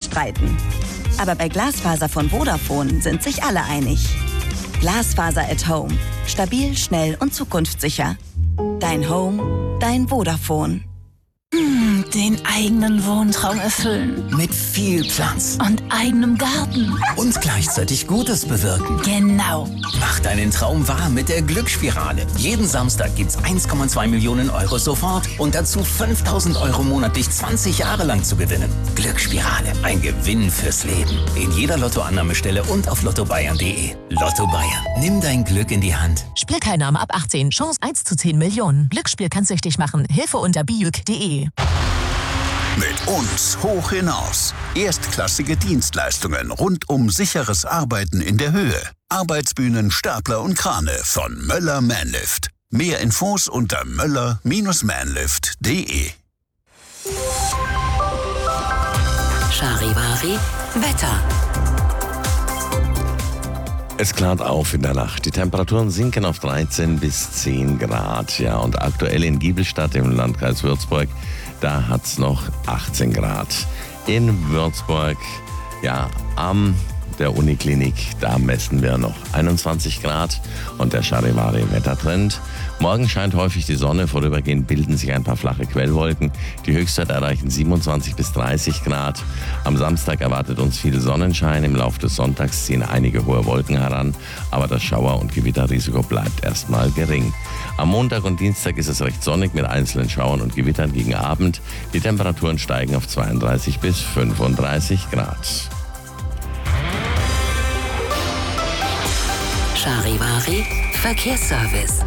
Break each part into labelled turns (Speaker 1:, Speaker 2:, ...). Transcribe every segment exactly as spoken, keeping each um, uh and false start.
Speaker 1: streiten. Aber bei Glasfaser von Vodafone sind sich alle einig. Glasfaser at Home. Stabil, schnell und zukunftssicher. Dein Home, dein Vodafone.
Speaker 2: Hm, den eigenen Wohntraum erfüllen.
Speaker 3: Mit viel Platz.
Speaker 2: Und eigenem Garten.
Speaker 3: Und gleichzeitig Gutes bewirken.
Speaker 2: Genau.
Speaker 3: Mach deinen Traum wahr mit der Glücksspirale. Jeden Samstag gibt's eins Komma zwei Millionen Euro sofort und dazu fünftausend Euro monatlich zwanzig Jahre lang zu gewinnen. Glücksspirale, ein Gewinn fürs Leben. In jeder Lottoannahmestelle und auf lotto bayern punkt de. Lotto Bayern, nimm dein Glück in die Hand.
Speaker 4: Spielteilnahme ab achtzehn, Chance eins zu zehn Millionen. Glücksspiel kann süchtig machen. Hilfe unter bijuk punkt de.
Speaker 5: Mit uns hoch hinaus. Erstklassige Dienstleistungen rund um sicheres Arbeiten in der Höhe. Arbeitsbühnen, Stapler und Krane von Möller Manlift. Mehr Infos unter möller Manlift punkt de.
Speaker 6: Charivari Wetter.
Speaker 7: Es klart auf in der Nacht. Die Temperaturen sinken auf dreizehn bis zehn Grad. Ja, und aktuell in Giebelstadt im Landkreis Würzburg, da hat es noch achtzehn Grad. In Würzburg, ja, am der Uniklinik, da messen wir noch einundzwanzig Grad und der Charivari-Wettertrend. Morgen scheint häufig die Sonne, vorübergehend bilden sich ein paar flache Quellwolken. Die Höchstwerte erreichen siebenundzwanzig bis dreißig Grad. Am Samstag erwartet uns viel Sonnenschein. Im Laufe des Sonntags ziehen einige hohe Wolken heran, aber das Schauer- und Gewitterrisiko bleibt erstmal gering. Am Montag und Dienstag ist es recht sonnig mit einzelnen Schauern und Gewittern gegen Abend. Die Temperaturen steigen auf zweiunddreißig bis fünfunddreißig Grad.
Speaker 6: Charivari Verkehrsservice.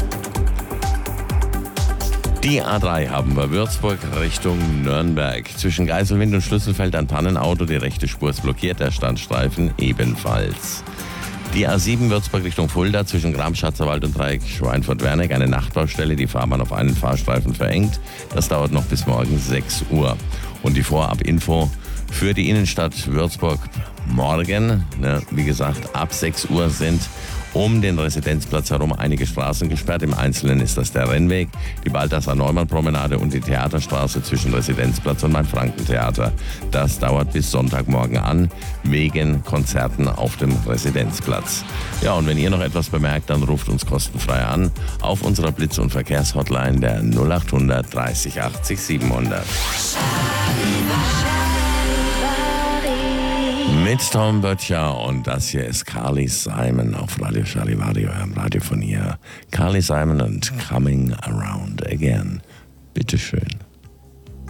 Speaker 7: Die A drei haben wir Würzburg Richtung Nürnberg. Zwischen Geiselwind und Schlüsselfeld ein Pannenauto, die rechte Spur ist blockiert, der Standstreifen ebenfalls. Die A sieben Würzburg Richtung Fulda zwischen Gram-Schatzerwald und Dreieck Schweinfurt-Werneck eine Nachtbaustelle, die Fahrbahn auf einen Fahrstreifen verengt. Das dauert noch bis morgen sechs Uhr. Und die Vorab-Info für die Innenstadt Würzburg morgen, ne, wie gesagt, ab sechs Uhr sind um den Residenzplatz herum einige Straßen gesperrt. Im Einzelnen ist das der Rennweg, die Balthasar-Neumann-Promenade und die Theaterstraße zwischen Residenzplatz und Main-Franken-Theater. Das dauert bis Sonntagmorgen an, wegen Konzerten auf dem Residenzplatz. Ja, und wenn ihr noch etwas bemerkt, dann ruft uns kostenfrei an auf unserer Blitz- und Verkehrshotline der null acht hundert dreißig achtzig siebenhundert. Mit Tom Böttcher und das hier ist Carly Simon auf Radio Charivari, eurem Radio von ihr. Carly Simon und Coming Around Again. Bitteschön.